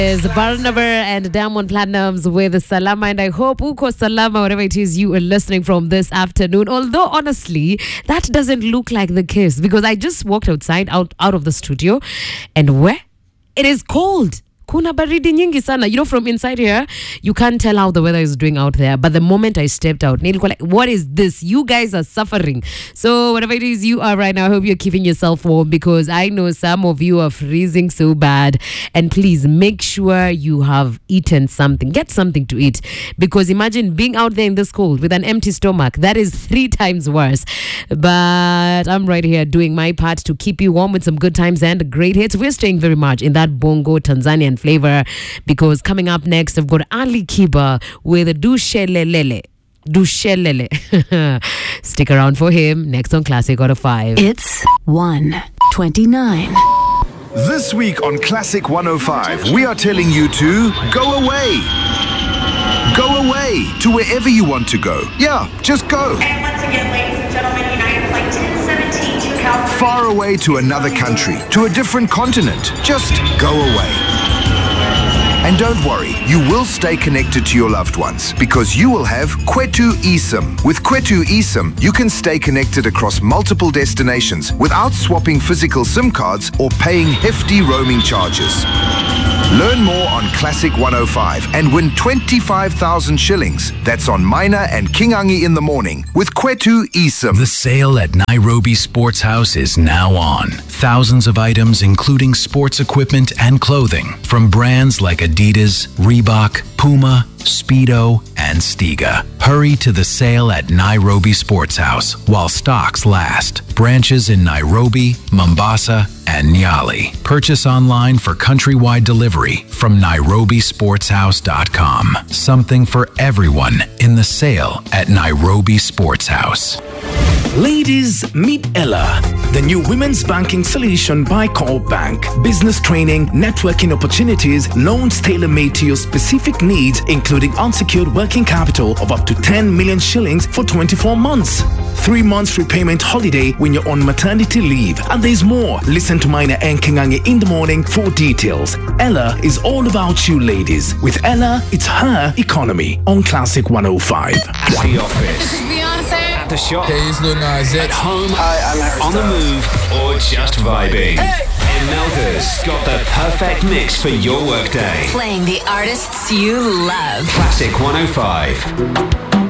Is Barnaba and Diamond Platnumz with Salama, and I hope Uko Salama, whatever it is you are listening from this afternoon. Although honestly, that doesn't look like the case because I just walked out of the studio, and where it is cold. Kuna baridi nyingi sana. You know, from inside here, you can't tell how the weather is doing out there. But the moment I stepped out, nilikuwa like, what is this? You guys are suffering. So whatever it is you are right now, I hope you're keeping yourself warm because I know some of you are freezing so bad. And please make sure you have eaten something. Get something to eat. Because imagine being out there in this cold with an empty stomach. That is 3 times worse. But I'm right here doing my part to keep you warm with some good times and great hits. We're staying very much in that bongo Tanzanian flavor because coming up next I've got Ali Kiba with Dushelelele. Stick around for him next on Classic Out of 5. It's 1:29. This week on Classic 105, we are telling you to go away. Go away to wherever you want to go. Yeah, just go. And once again, ladies and gentlemen, United Flight 1017 to California. Far away to another country, to a different continent. Just go away. And don't worry, you will stay connected to your loved ones because you will have Kwetu eSIM. With Kwetu eSIM, you can stay connected across multiple destinations without swapping physical SIM cards or paying hefty roaming charges. Learn more on Classic 105 and win 25,000 shillings. That's on Minor and Kingangi in the morning with Kwetu eSIM. The sale at Nairobi Sports House is now on. Thousands of items including sports equipment and clothing from brands like Adidas, Reebok, Puma, Speedo, and Stiga. Hurry to the sale at Nairobi Sports House while stocks last. Branches in Nairobi, Mombasa, and Nyali. Purchase online for countrywide delivery from nairobisportshouse.com. Something for everyone in the sale at Nairobi Sports House. Ladies, meet Ella, the new women's banking solution by Co-op Bank. Business training, networking opportunities, loans tailor-made to your specific needs, including unsecured working capital of up to 10 million shillings for 24 months. 3 months repayment holiday when you're on maternity leave. And there's more. Listen to Minor and Kingangi in the morning for details. Ella is all about you ladies. With Ella, it's her economy on Classic 105. At the office. Beyonce. At the shop. Hey, it's Lil Nas X. At home. Hi, I'm Harry On the move. Or just vibing. Hey! Imelda's got the perfect mix for your workday. Playing the artists you love. Classic 105.